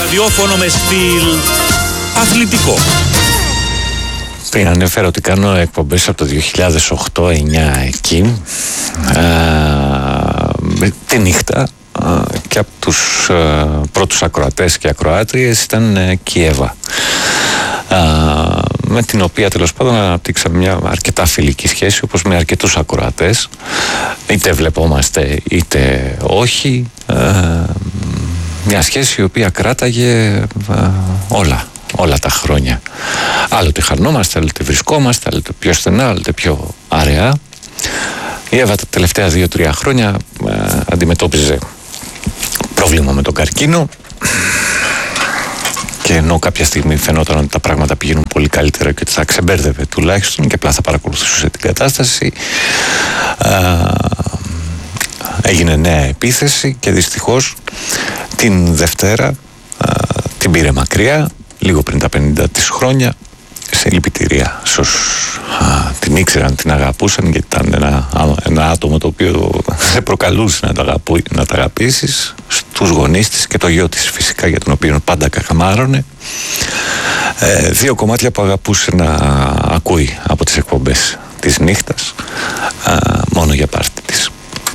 ραδιόφωνο με στυλ αθλητικό. Πριν ανέφερα ότι κάνω εκπομπές από το 2008-2009 εκεί, τη νύχτα, και από τους πρώτους ακροατές και ακροάτριες ήταν και η Εύα, με την οποία τέλος πάντων αναπτύξαμε μια αρκετά φιλική σχέση, όπως με αρκετούς ακροατές, είτε βλεπόμαστε είτε όχι, μια σχέση η οποία κράταγε όλα τα χρόνια. Άλλοτε χανόμαστε, άλλοτε βρισκόμαστε, άλλοτε πιο στενά, άλλοτε πιο αραιά. Η Εύα τα τελευταία 2-3 χρόνια αντιμετώπιζε πρόβλημα με τον καρκίνο, και ενώ κάποια στιγμή φαινόταν ότι τα πράγματα πηγαίνουν πολύ καλύτερα και ότι θα ξεμπέρδευε τουλάχιστον και απλά θα παρακολουθούσε την κατάσταση, έγινε νέα επίθεση και δυστυχώς την Δευτέρα την πήρε μακριά, λίγο πριν τα 50 της χρόνια. Σε λυπητήρια σε όσους την ήξεραν, την αγαπούσαν, γιατί ήταν ένα άτομο το οποίο σε προκαλούσε να τα αγαπήσεις, στους γονείς της και το γιο της φυσικά, για τον οποίο πάντα κακαμάρωνε. Δύο κομμάτια που αγαπούσε να ακούει από τις εκπομπές της νύχτας, μόνο για πάρτι.